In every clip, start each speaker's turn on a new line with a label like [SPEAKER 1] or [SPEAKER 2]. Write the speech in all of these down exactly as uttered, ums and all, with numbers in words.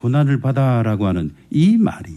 [SPEAKER 1] 고난을 받아라고 하는 이 말이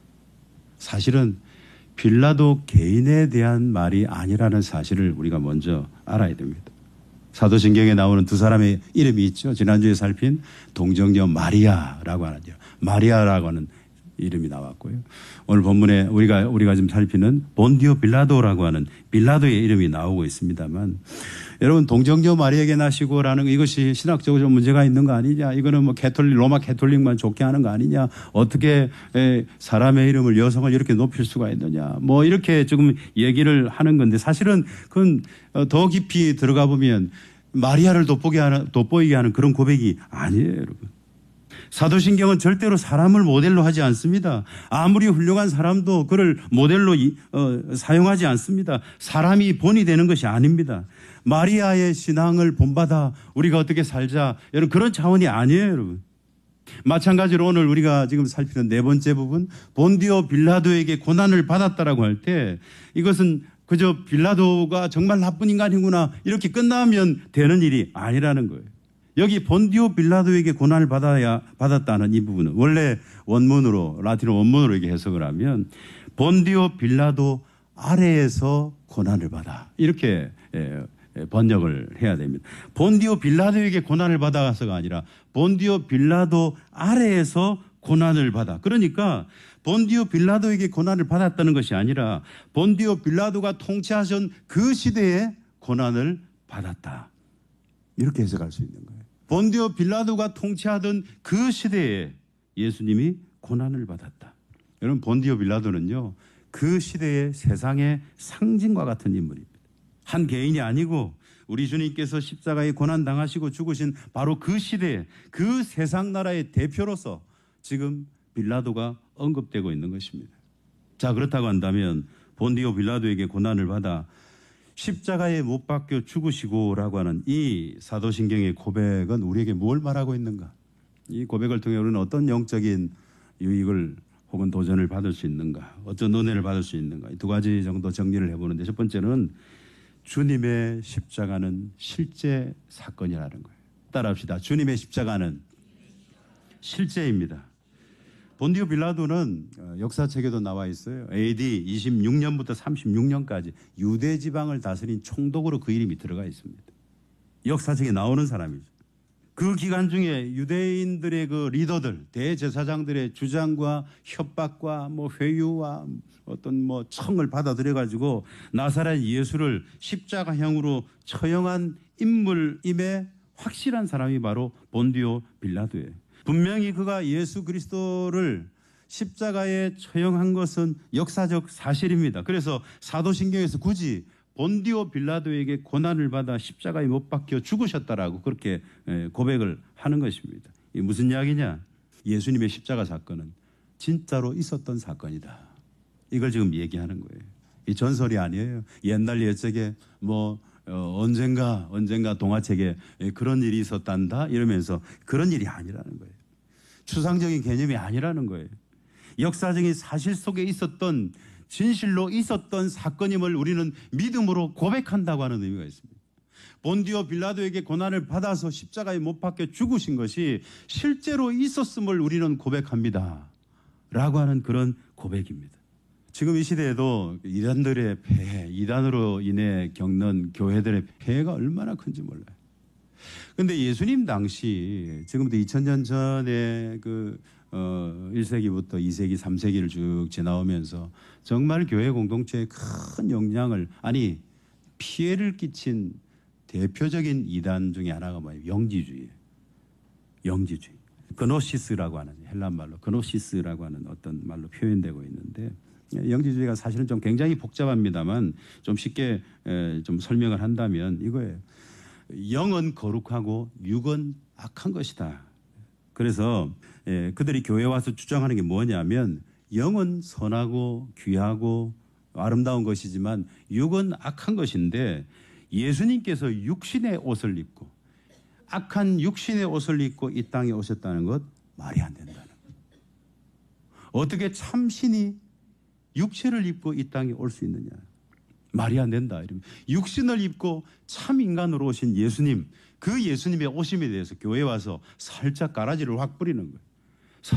[SPEAKER 1] 사실은 빌라도 개인에 대한 말이 아니라는 사실을 우리가 먼저 알아야 됩니다. 사도신경에 나오는 두 사람의 이름이 있죠. 지난주에 살핀 동정녀 마리아라고 하는요. 마리아라고 하는 이름이 나왔고요. 오늘 본문에 우리가 우리가 지금 살피는 본디오 빌라도라고 하는 빌라도의 이름이 나오고 있습니다만, 여러분 동정녀 마리아에게 나시고라는 이것이 신학적으로 좀 문제가 있는 거 아니냐? 이거는 뭐 캐톨릭 로마 캐톨릭만 좋게 하는 거 아니냐? 어떻게 사람의 이름을 여성을 이렇게 높일 수가 있느냐? 뭐 이렇게 지금 얘기를 하는 건데, 사실은 그건 더 깊이 들어가 보면 마리아를 돋보게 하는 돋보이게 하는 그런 고백이 아니에요, 여러분. 사도신경은 절대로 사람을 모델로 하지 않습니다. 아무리 훌륭한 사람도 그를 모델로 어, 사용하지 않습니다. 사람이 본이 되는 것이 아닙니다. 마리아의 신앙을 본받아 우리가 어떻게 살자, 여러분, 그런 차원이 아니에요, 여러분. 마찬가지로 오늘 우리가 지금 살피는 네 번째 부분, 본디오 빌라도에게 고난을 받았다라고 할 때 이것은 그저 빌라도가 정말 나쁜 인간이구나 이렇게 끝나면 되는 일이 아니라는 거예요. 여기 본디오 빌라도에게 고난을 받아야 받았다는 이 부분은 원래 원문으로, 라틴어 원문으로 이렇게 해석을 하면 본디오 빌라도 아래에서 고난을 받아, 이렇게 번역을 해야 됩니다. 본디오 빌라도에게 고난을 받아서가 아니라 본디오 빌라도 아래에서 고난을 받아. 그러니까 본디오 빌라도에게 고난을 받았다는 것이 아니라 본디오 빌라도가 통치하던 그 시대에 고난을 받았다, 이렇게 해석할 수 있는 거예요. 본디오 빌라도가 통치하던 그 시대에 예수님이 고난을 받았다. 여러분, 본디오 빌라도는요, 그 시대의 세상의 상징과 같은 인물입니다. 한 개인이 아니고 우리 주님께서 십자가에 고난 당하시고 죽으신 바로 그 시대에 그 세상 나라의 대표로서 지금 빌라도가 언급되고 있는 것입니다. 자, 그렇다고 한다면 본디오 빌라도에게 고난을 받아 십자가에 못 박혀 죽으시고라고 하는 이 사도신경의 고백은 우리에게 뭘 말하고 있는가? 이 고백을 통해 우리는 어떤 영적인 유익을 혹은 도전을 받을 수 있는가? 어떤 은혜를 받을 수 있는가? 두 가지 정도 정리를 해보는데, 첫 번째는 주님의 십자가는 실제 사건이라는 거예요. 따라합시다. 주님의 십자가는 실제입니다. 본디오 빌라도는 역사책에도 나와 있어요. 에이디 이십육 년부터 삼십육 년까지 유대 지방을 다스린 총독으로 그 이름이 들어가 있습니다. 역사책에 나오는 사람이죠. 그 기간 중에 유대인들의 그 리더들, 대제사장들의 주장과 협박과 뭐 회유와 어떤 뭐 청을 받아들여 가지고 나사렛 예수를 십자가형으로 처형한 인물임에 확실한 사람이 바로 본디오 빌라도예요. 분명히 그가 예수 그리스도를 십자가에 처형한 것은 역사적 사실입니다. 그래서 사도신경에서 굳이 본디오 빌라도에게 고난을 받아 십자가에 못 박혀 죽으셨다라고 그렇게 고백을 하는 것입니다. 이게 무슨 이야기냐? 예수님의 십자가 사건은 진짜로 있었던 사건이다, 이걸 지금 얘기하는 거예요. 이 전설이 아니에요. 옛날 옛적에 뭐 어, 언젠가 언젠가 동화책에 그런 일이 있었단다 이러면서 그런 일이 아니라는 거예요. 추상적인 개념이 아니라는 거예요. 역사적인 사실 속에 있었던, 진실로 있었던 사건임을 우리는 믿음으로 고백한다고 하는 의미가 있습니다. 본디오 빌라도에게 고난을 받아서 십자가에 못 박혀 죽으신 것이 실제로 있었음을 우리는 고백합니다 라고 하는 그런 고백입니다. 지금 이 시대에도 이단들의 폐해, 이단으로 인해 겪는 교회들의 폐해가 얼마나 큰지 몰라요. 그런데 예수님 당시, 지금부터 이천 년 전에 그 어, 일 세기부터 이 세기, 삼 세기를 쭉 지나오면서 정말 교회 공동체에 큰 영향을, 아니 피해를 끼친 대표적인 이단 중에 하나가 뭐예요? 영지주의예요. 영지주의. 그노시스라고 하는, 헬란 말로 그노시스라고 하는 어떤 말로 표현되고 있는데, 영지주의가 사실은 좀 굉장히 복잡합니다만 좀 쉽게 좀 설명을 한다면 이거예요. 영은 거룩하고 육은 악한 것이다. 그래서 그들이 교회에 와서 주장하는 게 뭐냐면, 영은 선하고 귀하고 아름다운 것이지만 육은 악한 것인데, 예수님께서 육신의 옷을 입고 악한 육신의 옷을 입고 이 땅에 오셨다는 것 말이 안 된다는 거예요. 어떻게 참신이 육체를 입고 이 땅에 올 수 있느냐? 말이 안 된다. 이러면 육신을 입고 참 인간으로 오신 예수님, 그 예수님의 오심에 대해서 교회에 와서 살짝 가라지를 확 뿌리는 거예요.